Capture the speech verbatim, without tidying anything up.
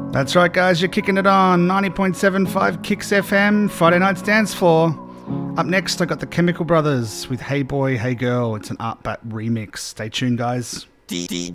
That's right, guys. You're kicking it on ninety point seven five Kicks F M. Friday Night's Dance Floor. Up next, I got the Chemical Brothers with Hey Boy, Hey Girl. It's an Art Bat remix. Stay tuned, guys.